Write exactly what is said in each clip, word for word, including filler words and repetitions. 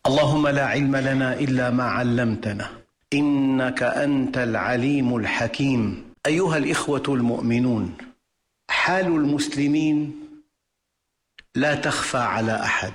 اللهم لا علم لنا إلا ما علمتنا إنك أنت العليم الحكيم. أيها الإخوة المؤمنون، حال المسلمين لا تخفى على أحد،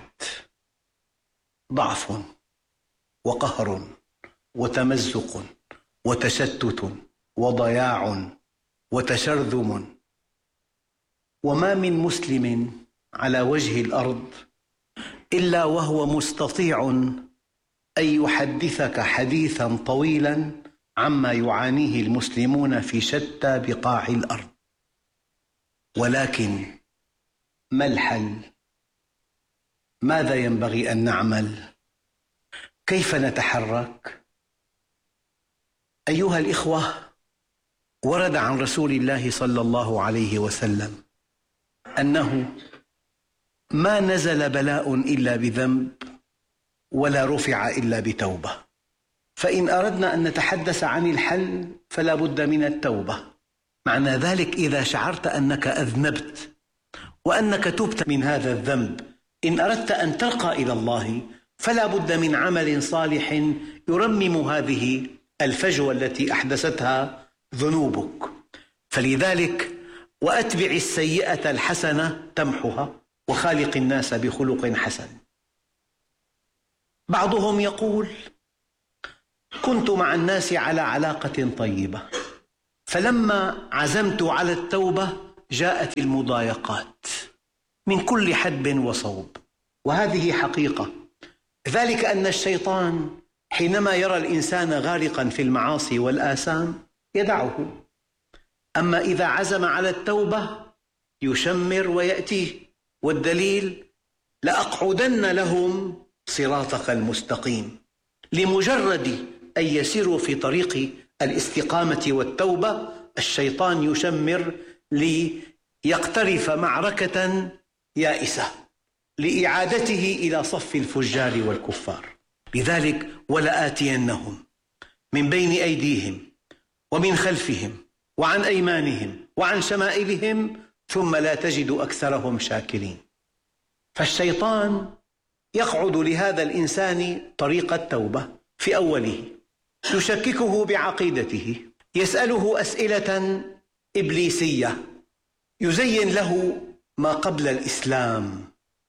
ضعف وقهر وتمزق وتشتت وضياع وتشرذم، وما من مسلم على وجه الأرض إلا وهو مستطيع أن يحدثك حديثا طويلا عما يعانيه المسلمون في شتى بقاع الأرض. ولكن ما الحل؟ ماذا ينبغي أن نعمل؟ كيف نتحرك؟ أيها الإخوة، ورد عن رسول الله صلى الله عليه وسلم أنه ما نزل بلاء إلا بذنب ولا رفع إلا بتوبة. فإن أردنا أن نتحدث عن الحل فلا بد من التوبة. معنى ذلك إذا شعرت أنك أذنبت وأنك تبت من هذا الذنب، إن أردت أن ترقى إلى الله فلا بد من عمل صالح يرمم هذه الفجوة التي أحدثتها ذنوبك. فلذلك وأتبع السيئة الحسنة تمحها وخالق الناس بخلق حسن. بعضهم يقول: كنت مع الناس على علاقة طيبة، فلما عزمت على التوبة جاءت المضايقات من كل حدب وصوب. وهذه حقيقة، ذلك أن الشيطان حينما يرى الإنسان غارقا في المعاصي والآثام يدعه، أما إذا عزم على التوبة يشمر ويأتيه. والدليل: لأقعدن لهم صراطك المستقيم. لمجرد أن يسيروا في طريق الاستقامة والتوبة الشيطان يشمر ليقترف معركة يائسة لإعادته إلى صف الفجار والكفار. لذلك ولآتينهم من بين أيديهم ومن خلفهم وعن أيمانهم وعن شمائلهم ثم لا تجد أكثرهم شاكرين. فالشيطان يقعد لهذا الإنسان طريق التوبة في أوله، يشككه بعقيدته، يسأله أسئلة إبليسية، يزين له ما قبل الإسلام.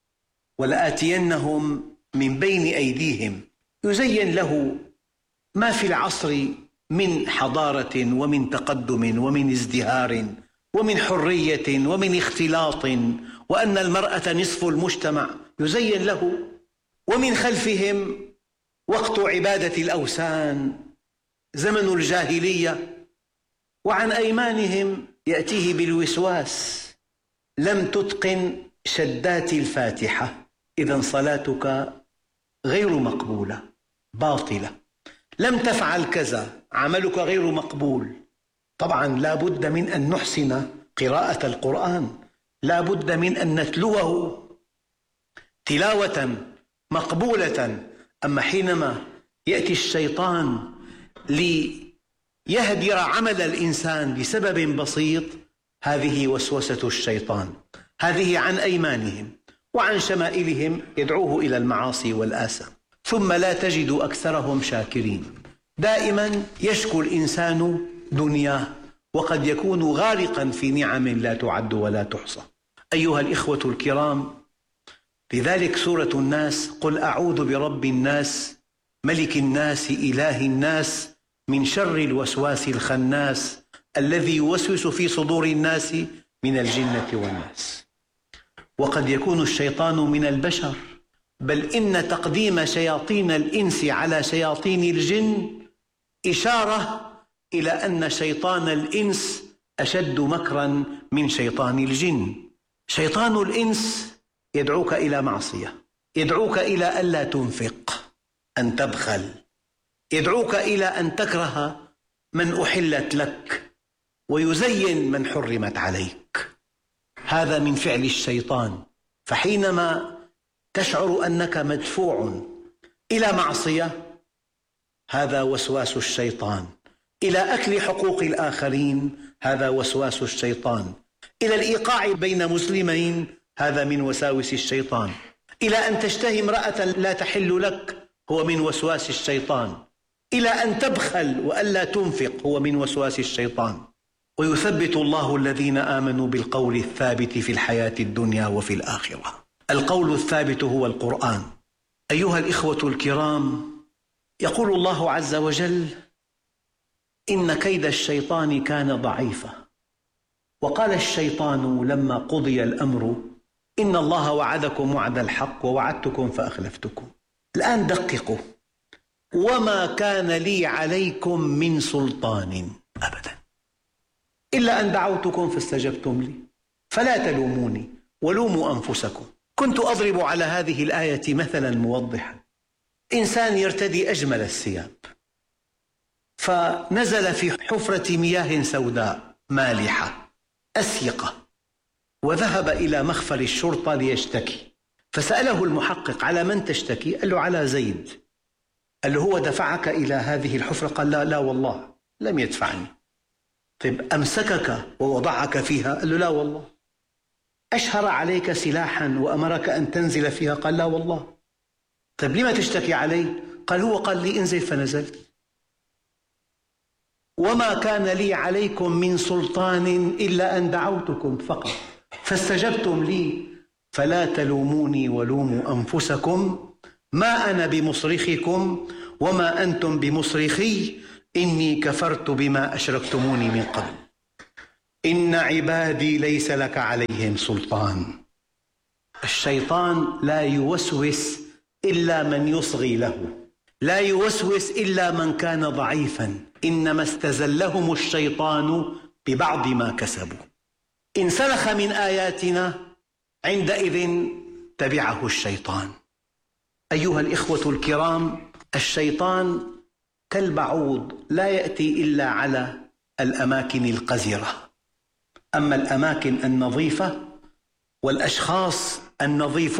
ولآتينهم من بين أيديهم، يزين له ما في العصر من حضارة ومن تقدم ومن ازدهار ومن حرية ومن اختلاط، وأن المرأة نصف المجتمع، يزين له. ومن خلفهم وقت عبادة الأوثان، زمن الجاهلية. وعن أيمانهم يأتيه بالوسواس: لم تتقن شدات الفاتحة، إذن صلاتك غير مقبولة باطلة. لم تفعل كذا، عملك غير مقبول. طبعا لا بد من أن نحسن قراءة القرآن، لا بد من أن نتلوه تلاوة مقبولة. أما حينما يأتي الشيطان ليهدر عمل الإنسان بسبب بسيط، هذه وسوسة الشيطان. هذه عن أيمانهم وعن شمائلهم، يدعوه إلى المعاصي والآثام. ثم لا تجد أكثرهم شاكرين. دائما يشكو الإنسان دنياه وقد يكون غارقا في نعم لا تعد ولا تحصى. أيها الإخوة الكرام، لذلك سورة الناس: قل أعوذ برب الناس ملك الناس إله الناس من شر الوسواس الخناس الذي يوسوس في صدور الناس من الجنة والناس. وقد يكون الشيطان من البشر، بل إن تقديم شياطين الإنس على شياطين الجن إشارة إلى أن شيطان الإنس أشد مكرا من شيطان الجن. شيطان الإنس يدعوك إلى معصية، يدعوك إلى ألا تنفق، أن تبخل، يدعوك إلى أن تكره من أحلت لك ويزين من حرمت عليك. هذا من فعل الشيطان. فحينما تشعر أنك مدفوع إلى معصية، هذا وسواس الشيطان. إلى أكل حقوق الآخرين، هذا وسواس الشيطان. إلى الإيقاع بين مسلمين، هذا من وساوس الشيطان. إلى أن تشتهي امرأة لا تحل لك، هو من وسواس الشيطان، إلى أن تبخل وألا تنفق هو من وسواس الشيطان. ويثبت الله الذين آمنوا بالقول الثابت في الحياة الدنيا وفي الآخرة. القول الثابت هو القرآن. أيها الإخوة الكرام، يقول الله عز وجل: إن كيد الشيطان كان ضعيفا. وقال الشيطان لما قضي الأمر: إن الله وعدكم وعد الحق ووعدتكم فأخلفتكم. الآن دققوا: وما كان لي عليكم من سلطان أبدا إلا أن دعوتكم فاستجبتم لي فلا تلوموني ولوموا أنفسكم. كنت أضرب على هذه الآية مثلا موضحا: إنسان يرتدي أجمل الثياب، فنزل في حفرة مياه سوداء مالحة أسيقة، وذهب إلى مخفر الشرطة ليشتكي، فسأله المحقق: على من تشتكي؟ قال له: على زيد. قال له: هو دفعك إلى هذه الحفرة؟ قال: لا لا والله لم يدفعني. طيب أمسكك ووضعك فيها؟ قال له: لا والله. أشهر عليك سلاحا وأمرك أن تنزل فيها؟ قال: لا والله. طيب لما تشتكي علي؟ قال: هو قال لي انزل فنزلت. وما كان لي عليكم من سلطان إلا أن دعوتكم فقط فاستجبتم لي فلا تلوموني ولوموا أنفسكم ما أنا بمصرخكم وما أنتم بمصرخي إني كفرت بما أشركتموني من قبل إن عبادي ليس لك عليهم سلطان. الشيطان لا يوسوس إلا من يصغي له، لا يوسوس إلا من كان ضعيفا، إنما استزلهم الشيطان ببعض ما كسبوا. إن سلخ من آياتنا عندئذ تبعه الشيطان. أيها الإخوة الكرام، الشيطان كالبعوض لا يأتي إلا على الأماكن القذرة، أما الأماكن النظيفة والأشخاص النظيفون